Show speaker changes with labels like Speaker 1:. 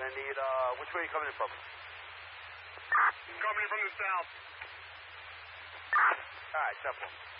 Speaker 1: I need, which way are you coming in from?
Speaker 2: Coming in from the south.
Speaker 1: Alright, 10-4.